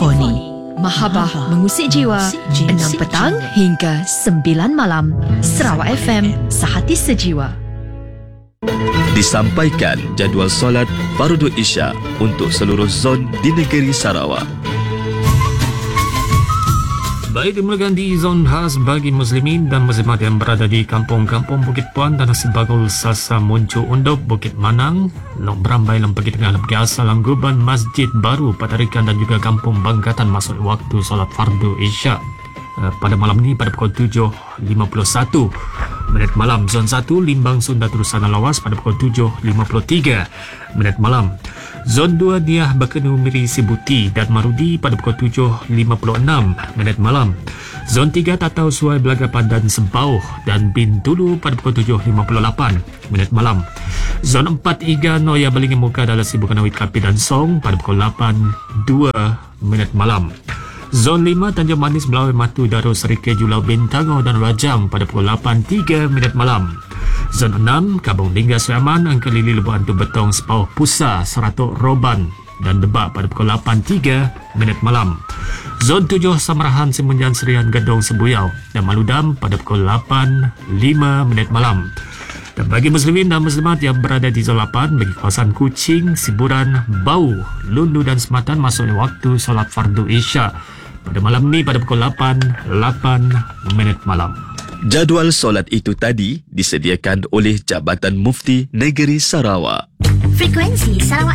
Simfoni. Mahabah mengusik jiwa 6 petang hingga 9 malam. Sarawak FM, sehati sejiwa. Disampaikan jadual solat Fardhu Isya untuk seluruh zon di negeri Sarawak. Baik, dimulakan di zon khas bagi muslimin dan muslimat yang berada di kampung-kampung Bukit Puan, Tanah Sebagul, Sasa, Muncu, Undop, Bukit Manang, Long Berambai, Lempagi Tengah, Lempagi Asal, Langguban, Masjid Baru, Patarikan dan juga Kampung Bangkatan masuk waktu solat Fardhu Isya. Pada malam ini pada pukul 7.51 minit malam. Zon 1 Limbang, Sunda, Terusan dan Lawas pada pukul 7.53 minit malam. Zon 2 Niah, Bekenu, Miri, Sibuti dan Marudi pada pukul 7.56 minit malam. Zon 3 Tatau, Suai, Belaga, Pandan, Sembauh dan Bintulu pada pukul 7.58 minit malam. Zon 4 Iga, Noya, Belingi, Muka, Dalam, Sibukan, Awit, Kapi dan Song pada pukul 8.2 minit malam. Zon 5 Tanjung Manis, Melawai, Matu, Darul, Serike, Julau, Bintangau dan Rajang pada pukul 8.3 minit malam. Zon 6 Kabung Lingga, Suaman, Angkelili, Lebuh Antu, Betong, Sepauh, Pusa, Seratuk, Roban dan Debak pada pukul 8.3 minit malam. Zon 7 Samarahan, Semunjan, Serian, Gedong, Sebuyau dan Maludam pada pukul 8.5 minit malam. Dan bagi muslimin dan muslimat yang berada di zon 8 bagi kawasan Kuching, Siburan, Bau, Lundu dan Sematan masuk waktu solat Fardhu Isya pada malam ni pada pukul 8 minit malam. Jadual solat itu tadi disediakan oleh Jabatan Mufti Negeri Sarawak. Frekuensi Sarawak